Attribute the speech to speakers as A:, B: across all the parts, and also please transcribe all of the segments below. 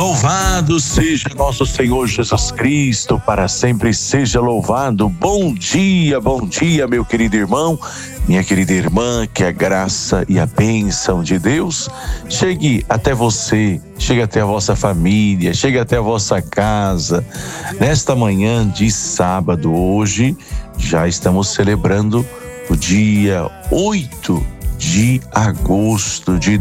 A: Louvado seja nosso Senhor Jesus Cristo, para sempre seja louvado. Bom dia, meu querido irmão, minha querida irmã, que a graça e a bênção de Deus chegue até você, chegue até a vossa família, chegue até a vossa casa. Nesta manhã de sábado, hoje, já estamos celebrando o dia 8 de agosto de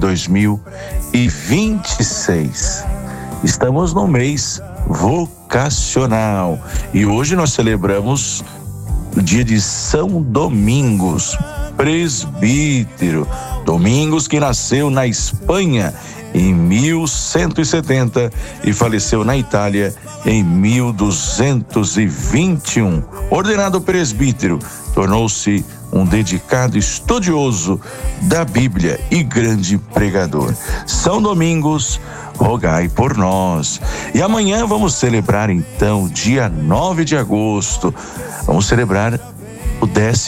A: 2026. Estamos no mês vocacional e hoje nós celebramos o dia de São Domingos, presbítero. Domingos, que nasceu na Espanha em 1170 e faleceu na Itália em 1221. Ordenado presbítero, tornou-se um dedicado estudioso da Bíblia e grande pregador. São Domingos, rogai por nós. E amanhã vamos celebrar então, dia 9 de agosto, vamos celebrar o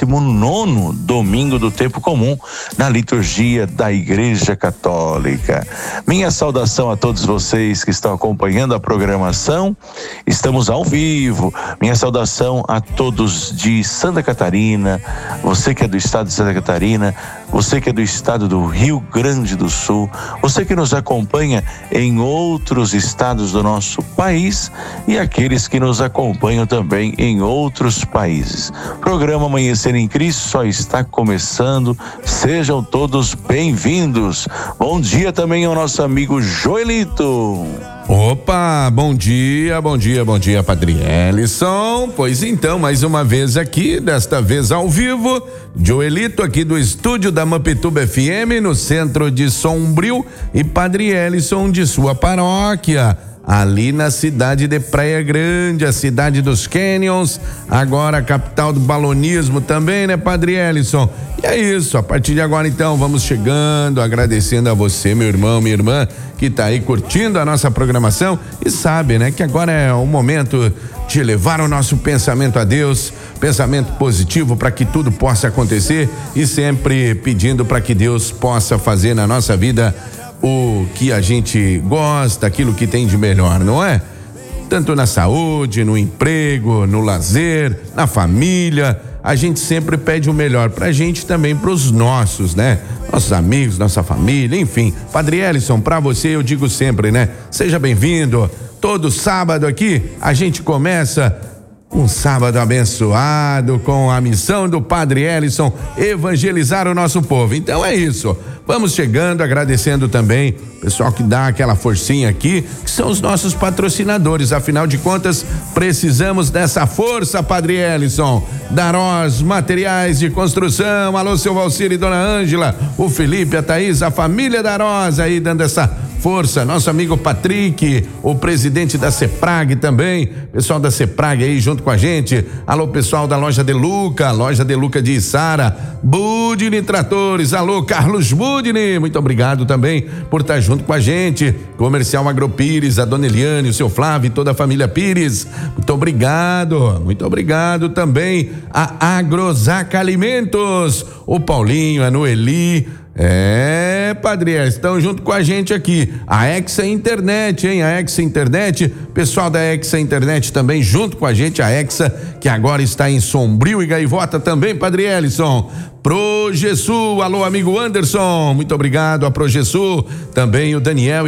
A: 19º domingo do tempo comum na liturgia da Igreja Católica. Minha saudação a todos vocês que estão acompanhando a programação. Estamos ao vivo. Minha saudação a todos de Santa Catarina, você que é do estado de Santa Catarina, você que é do estado do Rio Grande do Sul, você que nos acompanha em outros estados do nosso país e aqueles que nos acompanham também em outros países. Programa Amanhecer em Cristo só está começando. Sejam todos bem-vindos. Bom dia também ao nosso amigo Joelito.
B: Opa, bom dia, Padre Ellison. Pois então, mais uma vez aqui, desta vez ao vivo, Joelito aqui do estúdio da Mampituba FM, no centro de Sombrio, e Padre Ellison de sua paróquia, ali na cidade de Praia Grande, a cidade dos Canyons, agora a capital do balonismo também, né, Padre Ellison? E é isso, a partir de agora então vamos chegando, agradecendo a você, meu irmão, minha irmã, que tá aí curtindo a nossa programação e sabe, né, que agora é o momento de levar o nosso pensamento a Deus, pensamento positivo para que tudo possa acontecer e sempre pedindo para que Deus possa fazer na nossa vida o que a gente gosta, aquilo que tem de melhor, não é? Tanto na saúde, no emprego, no lazer, na família, a gente sempre pede o melhor pra gente, também pros nossos, né? Nossos amigos, nossa família, enfim. Padre Ellison, pra você eu digo sempre, né? Seja bem-vindo. Todo sábado aqui a gente começa um sábado abençoado com a missão do Padre Ellison, evangelizar o nosso povo. Então é isso. Vamos chegando, agradecendo também o pessoal que dá aquela forcinha aqui, que são os nossos patrocinadores. Afinal de contas, precisamos dessa força, Padre Ellison. Darós Materiais de Construção. Alô, seu Valcir e Dona Ângela, o Felipe, a Thaís, a família Darós aí dando essa força. Nosso amigo Patrick, o presidente da CEPRAG também, pessoal da CEPRAG aí junto com a gente. Alô, pessoal da loja de Luca de Içara, Budini Tratores. Alô, Carlos Budini, muito obrigado também por estar junto com a gente. Comercial Agropires, a Dona Eliane, o seu Flávio e toda a família Pires, muito obrigado também a Agrosac Alimentos, o Paulinho, a Noeli. Padre, estão junto com a gente aqui. A Exa Internet, hein? A Exa Internet, pessoal da Exa Internet também junto com a gente. A Exa, que agora está em Sombrio e Gaivota também, Padre Ellison. Progesul, alô, amigo Anderson, muito obrigado a Progesul, também o Daniel